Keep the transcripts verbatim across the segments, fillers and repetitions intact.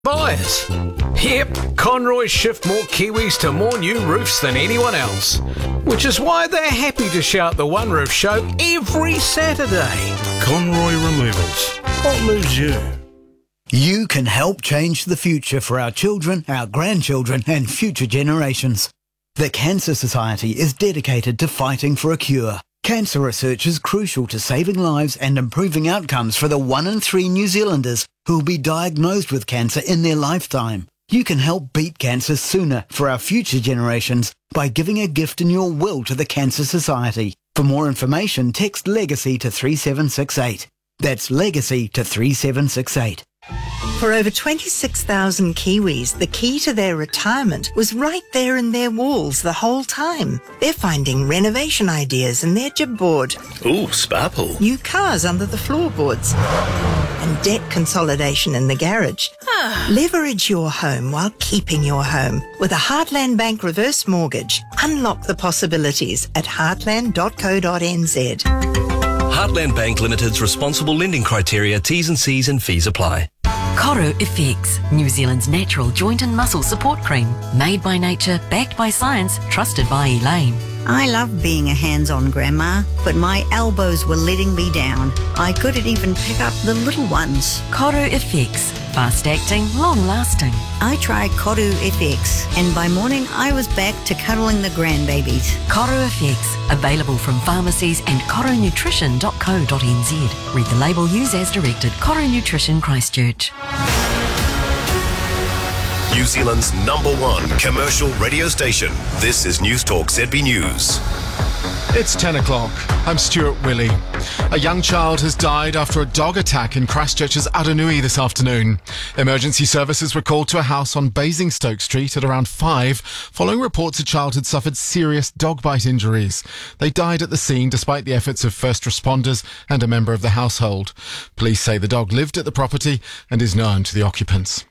Buyers. Yep, Conroy's shift more Kiwis to more new roofs than anyone else, which is why they're happy to shout the One Roof Show every Saturday. Conroy Removals. What moves you? You can help change the future for our children, our grandchildren and future generations. The Cancer Society is dedicated to fighting for a cure. Cancer research is crucial to saving lives and improving outcomes for the one in three New Zealanders who will be diagnosed with cancer in their lifetime. You can help beat cancer sooner for our future generations by giving a gift in your will to the Cancer Society. For more information, text LEGACY to three seven six eight. That's LEGACY to three seven six eight. For over twenty-six thousand Kiwis, the key to their retirement was right there in their walls the whole time. They're finding renovation ideas in their jibboard. Ooh, sparkle. New cars under the floorboards. And debt consolidation in the garage. Leverage your home while keeping your home. With a Heartland Bank reverse mortgage, unlock the possibilities at heartland dot co dot n z. Heartland Bank Limited's responsible lending criteria, T's and C's and fees apply. Coro Effects, New Zealand's natural joint and muscle support cream. Made by nature, backed by science, trusted by Elaine. I love being a hands-on grandma, but my elbows were letting me down. I couldn't even pick up the little ones. Coro Effects, fast-acting, long-lasting. I tried Koru F X, and by morning I was back to cuddling the grandbabies. Coro Effects, available from pharmacies and coro nutrition dot co dot n z. Read the label, use as directed. Coro Nutrition Christchurch. New Zealand's number one commercial radio station. This is News Talk Z B News. It's ten o'clock. I'm Stuart Willey. A young child has died after a dog attack in Christchurch's Aranui this afternoon. Emergency services were called to a house on Basingstoke Street at around five, following reports a child had suffered serious dog bite injuries. They died at the scene despite the efforts of first responders and a member of the household. Police say the dog lived at the property and is known to the occupants.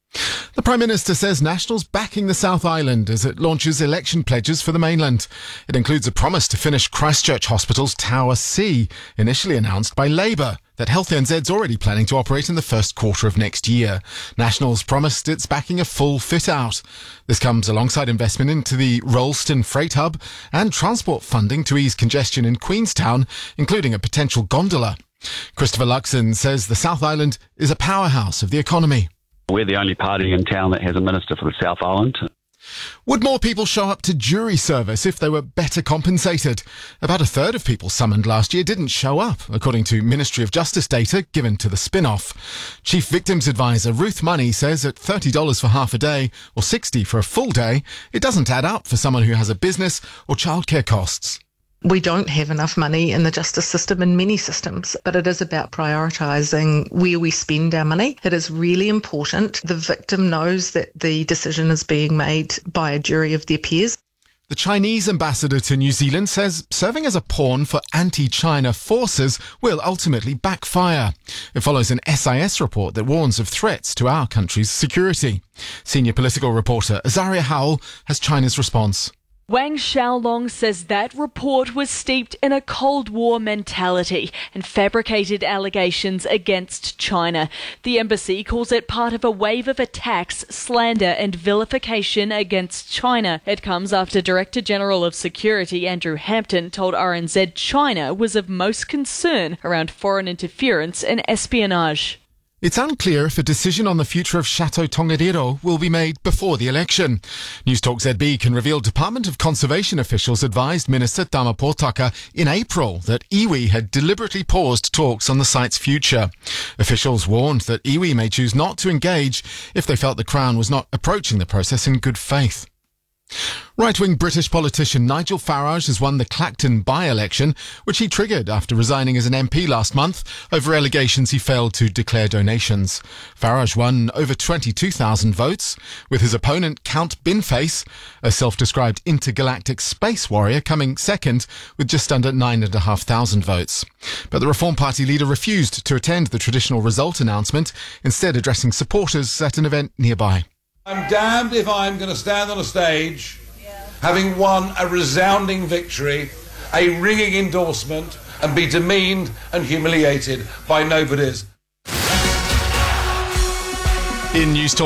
The Prime Minister says National's backing the South Island as it launches election pledges for the mainland. It includes a promise to finish Christchurch Hospital's Tower C, initially announced by Labour, that Health N Z's already planning to operate in the first quarter of next year. National's promised it's backing a full fit-out. This comes alongside investment into the Rollston Freight Hub and transport funding to ease congestion in Queenstown, including a potential gondola. Christopher Luxon says the South Island is a powerhouse of the economy. We're the only party in town that has a minister for the South Island. Would more people show up to jury service if they were better compensated? About a third of people summoned last year didn't show up, according to Ministry of Justice data given to the spin-off. Chief Victims Advisor Ruth Money says at thirty dollars for half a day or sixty dollars for a full day, it doesn't add up for someone who has a business or childcare costs. We don't have enough money in the justice system in many systems, but it is about prioritising where we spend our money. It is really important the victim knows that the decision is being made by a jury of their peers. The Chinese ambassador to New Zealand says serving as a pawn for anti-China forces will ultimately backfire. It follows an S I S report that warns of threats to our country's security. Senior political reporter Azaria Howell has China's response. Wang Xiaolong says that report was steeped in a Cold War mentality and fabricated allegations against China. The embassy calls it part of a wave of attacks, slander and vilification against China. It comes after Director General of Security Andrew Hampton told R N Z China was of most concern around foreign interference and espionage. It's unclear if a decision on the future of Chateau Tongariro will be made before the election. News Talk Z B can reveal Department of Conservation officials advised Minister Tama Potaka in April that iwi had deliberately paused talks on the site's future. Officials warned that iwi may choose not to engage if they felt the Crown was not approaching the process in good faith. Right-wing British politician Nigel Farage has won the Clacton by-election, which he triggered after resigning as an M P last month over allegations he failed to declare donations. Farage won over twenty-two thousand votes, with his opponent Count Binface, a self-described intergalactic space warrior, coming second with just under nine thousand five hundred votes. But the Reform Party leader refused to attend the traditional result announcement, instead addressing supporters at an event nearby. I'm damned if I'm going to stand on a stage having won a resounding victory, a ringing endorsement, and be demeaned and humiliated by nobodies. In News Talk